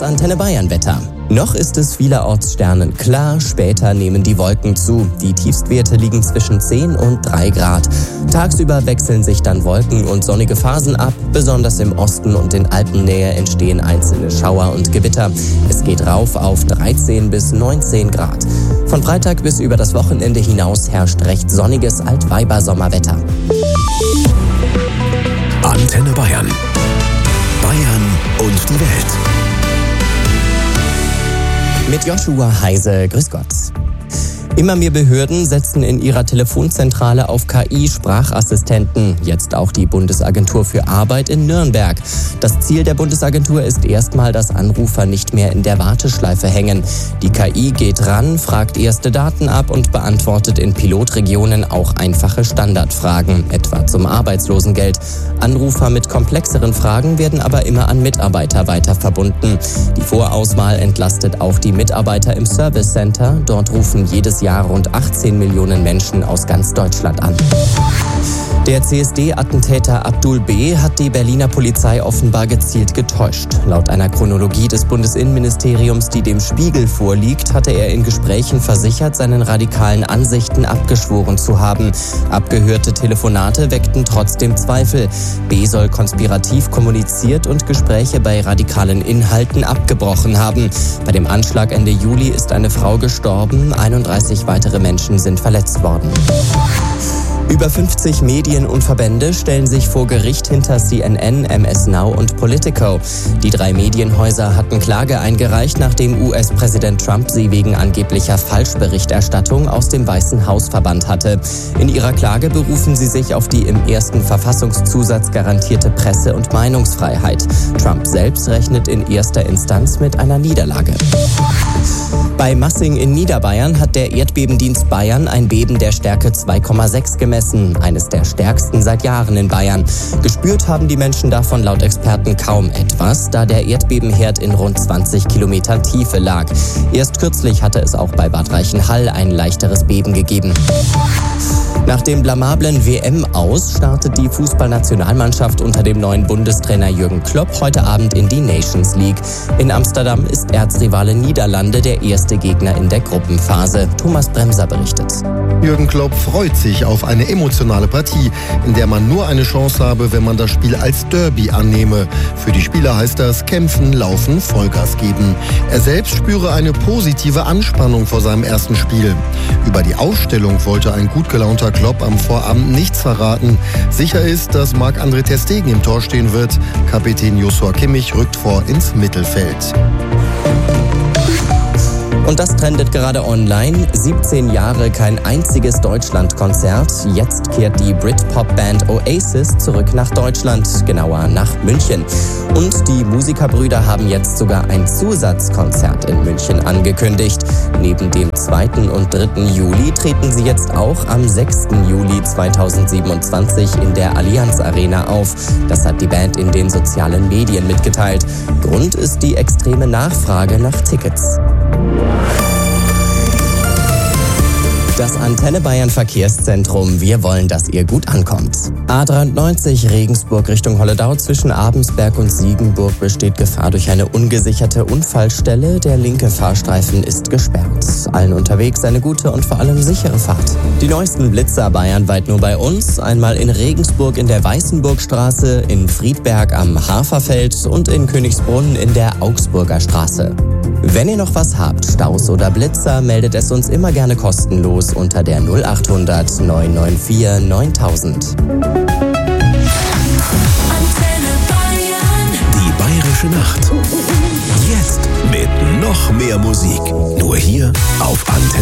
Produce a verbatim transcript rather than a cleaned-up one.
Das Antenne Bayern Wetter. Noch ist es vielerorts sternenklar, später nehmen die Wolken zu. Die Tiefstwerte liegen zwischen zehn und drei Grad. Tagsüber wechseln sich dann Wolken und sonnige Phasen ab. Besonders im Osten und in Alpennähe entstehen einzelne Schauer und Gewitter. Es geht rauf auf dreizehn bis neunzehn Grad. Von Freitag bis über das Wochenende hinaus herrscht recht sonniges Altweiber-Sommerwetter. Antenne Bayern. Bayern und die Welt. Mit Joshua Heise, grüß Gott. Immer mehr Behörden setzen in ihrer Telefonzentrale auf K I-Sprachassistenten. Jetzt auch die Bundesagentur für Arbeit in Nürnberg. Das Ziel der Bundesagentur ist erstmal, dass Anrufer nicht mehr in der Warteschleife hängen. Die K I geht ran, fragt erste Daten ab und beantwortet in Pilotregionen auch einfache Standardfragen, etwa zum Arbeitslosengeld. Anrufer mit komplexeren Fragen werden aber immer an Mitarbeiter weiter verbunden. Die Vorauswahl entlastet auch die Mitarbeiter im Service Center. Dort rufen jedes Jahr rund achtzehn Millionen Menschen aus ganz Deutschland an. Der C S D-Attentäter Abdul B. hat die Berliner Polizei offenbar gezielt getäuscht. Laut einer Chronologie des Bundesinnenministeriums, die dem Spiegel vorliegt, hatte er in Gesprächen versichert, seinen radikalen Ansichten abgeschworen zu haben. Abgehörte Telefonate weckten trotzdem Zweifel. B. soll konspirativ kommuniziert und Gespräche bei radikalen Inhalten abgebrochen haben. Bei dem Anschlag Ende Juli ist eine Frau gestorben, einunddreißig weitere Menschen sind verletzt worden. Über fünfzig Medien und Verbände stellen sich vor Gericht hinter C N N, M S Now und Politico. Die drei Medienhäuser hatten Klage eingereicht, nachdem U S-Präsident Trump sie wegen angeblicher Falschberichterstattung aus dem Weißen Haus verbannt hatte. In ihrer Klage berufen sie sich auf die im ersten Verfassungszusatz garantierte Presse- und Meinungsfreiheit. Trump selbst rechnet in erster Instanz mit einer Niederlage. Bei Massing in Niederbayern hat der Erdbebendienst Bayern ein Beben der Stärke zwei Komma sechs gemessen, eines der stärksten seit Jahren in Bayern. Gespürt haben die Menschen davon laut Experten kaum etwas, da der Erdbebenherd in rund zwanzig Kilometern Tiefe lag. Erst kürzlich hatte es auch bei Bad Reichenhall ein leichteres Beben gegeben. Nach dem blamablen W M-Aus startet die Fußballnationalmannschaft unter dem neuen Bundestrainer Jürgen Klopp heute Abend in die Nations League. In Amsterdam ist Erzrivale Niederlande der erste Gegner in der Gruppenphase. Thomas Bremser berichtet. Jürgen Klopp freut sich auf eine emotionale Partie, in der man nur eine Chance habe, wenn man das Spiel als Derby annehme. Für die Spieler heißt das kämpfen, laufen, Vollgas geben. Er selbst spüre eine positive Anspannung vor seinem ersten Spiel. Über die Aufstellung wollte ein gut gelaunter Klopp am Vorabend nichts verraten. Sicher ist, dass Marc-André ter Stegen im Tor stehen wird. Kapitän Joshua Kimmich rückt vor ins Mittelfeld. Und das trendet gerade online. siebzehn Jahre kein einziges Deutschlandkonzert. Jetzt kehrt die Britpop-Band Oasis zurück nach Deutschland, genauer nach München. Und die Musikerbrüder haben jetzt sogar ein Zusatzkonzert in München angekündigt. Neben dem zweiten und dritten Juli treten sie jetzt auch am sechsten Juli zweitausendsiebenundzwanzig in der Allianz Arena auf. Das hat die Band in den sozialen Medien mitgeteilt. Grund ist die extreme Nachfrage nach Tickets. Das Antenne Bayern Verkehrszentrum. Wir wollen, dass ihr gut ankommt. A dreiundneunzig Regensburg Richtung Holledau zwischen Abensberg und Siegenburg besteht Gefahr durch eine ungesicherte Unfallstelle. Der linke Fahrstreifen ist gesperrt. Allen unterwegs eine gute und vor allem sichere Fahrt. Die neuesten Blitzer bayernweit nur bei uns. Einmal in Regensburg in der Weißenburgstraße, in Friedberg am Haferfeld und in Königsbrunn in der Augsburger Straße. Wenn ihr noch was habt, Staus oder Blitzer, meldet es uns immer gerne kostenlos unter der null achthundert neun neun vier neuntausend. Die Bayerische Nacht. Jetzt mit noch mehr Musik. Nur hier auf Antenne.